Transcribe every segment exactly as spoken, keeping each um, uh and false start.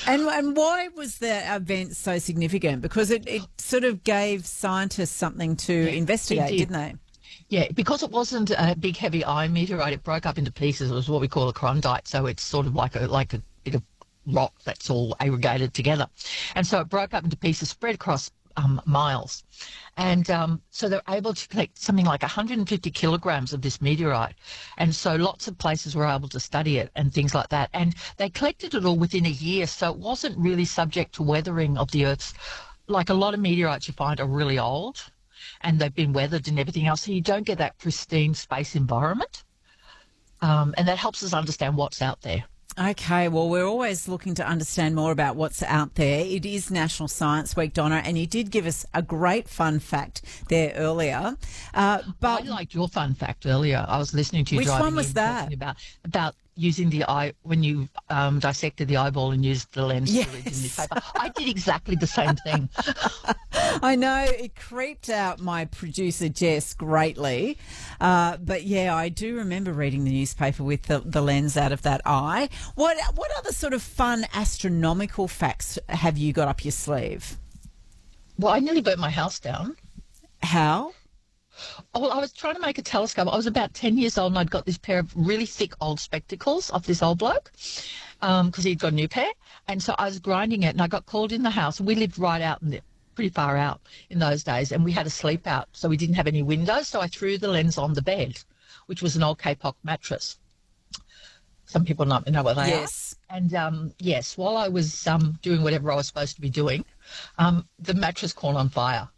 And, and why was the event so significant? Because it, it sort of gave scientists something to Yeah, investigate, it did. didn't they? Yeah, because it wasn't a big, heavy iron meteorite. It broke up into pieces. It was what we call a chondrite. So it's sort of like a like a bit of rock that's all aggregated together. And so it broke up into pieces spread across um, miles. And um, so they're able to collect something like one hundred fifty kilograms of this meteorite. And so lots of places were able to study it and things like that. And they collected it all within a year. So it wasn't really subject to weathering of the Earth's. Like a lot of meteorites you find are really old and they've been weathered and everything else. So you don't get that pristine space environment. Um, and that helps us understand what's out there. Okay, well, we're always looking to understand more about what's out there. It is National Science Week, Donna, and you did give us a great fun fact there earlier. Uh, but I liked your fun fact earlier. I was listening to you which driving one was in, that? talking about, about using the eye, when you um, dissected the eyeball and used the lens Yes. to read the newspaper. I did exactly the same thing. I know it creeped out my producer Jess greatly, uh, but yeah, I do remember reading the newspaper with the, the lens out of that eye. What what other sort of fun astronomical facts have you got up your sleeve? Well, I nearly burnt my house down. How? Oh, well, I was trying to make a telescope. I was about ten years old and I'd got this pair of really thick old spectacles off this old bloke because um, he'd got a new pair. And so I was grinding it and I got called in the house. We lived right out in the, pretty far out in those days and we had a sleep out. So we didn't have any windows. So I threw the lens on the bed, which was an old K-P O C mattress. Some people not know what they Yes. are. And um, yes, while I was um, doing whatever I was supposed to be doing, um, the mattress caught on fire.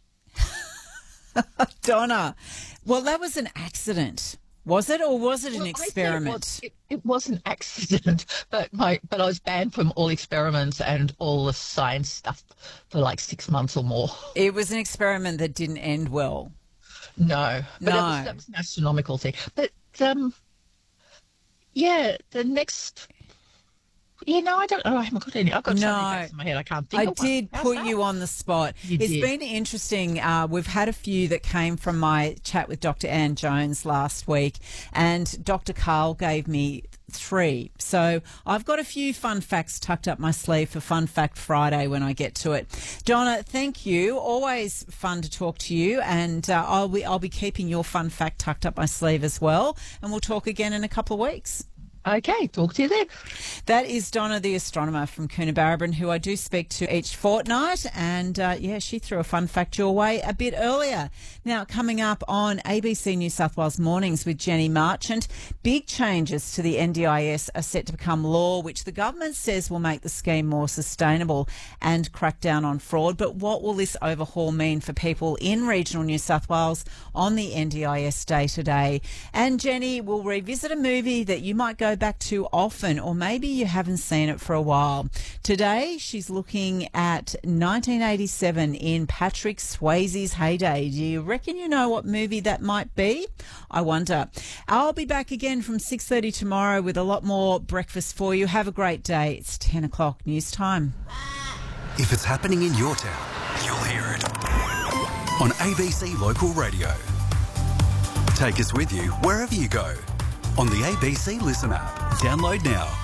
Donna, well, that was an accident, was it, or was it an Well, I think experiment? It was, it, it was an accident, but my but I was banned from all experiments and all the science stuff for like six months or more. It was an experiment that didn't end well. No, but No. It was, that was an astronomical thing. But um, yeah, the next. Yeah, no, I don't know. I haven't got any. I've got so No. many facts in my head. I can't think I of one. did How's put that? you on the spot. You It's did. been interesting. Uh, we've had a few that came from my chat with Doctor Anne Jones last week, and Doctor Carl gave me three. So I've got a few fun facts tucked up my sleeve for Fun Fact Friday when I get to it. Donna, thank you. Always fun to talk to you, and uh, I'll be I'll be keeping your fun fact tucked up my sleeve as well. And we'll talk again in a couple of weeks. Okay, talk to you then. That is Donna, the astronomer from Coonabarabran, who I do speak to each fortnight. And, uh, yeah, she threw a fun fact your way a bit earlier. Now, coming up on A B C New South Wales Mornings with Jenny Marchant, big changes to the N D I S are set to become law, which the government says will make the scheme more sustainable and crack down on fraud. But what will this overhaul mean for people in regional New South Wales on the N D I S day to day? And Jenny will revisit a movie that you might go back to often, or maybe you haven't seen it for a while. Today, she's looking at nineteen eighty-seven in Patrick Swayze's heyday. Do you reckon you know what movie that might be? I wonder. I'll be back again from six thirty tomorrow with a lot more breakfast for you. Have a great day. It's ten o'clock news time. If it's happening in your town, you'll hear it on A B C Local Radio. Take us with you wherever you go on the A B C Listen app. Download now.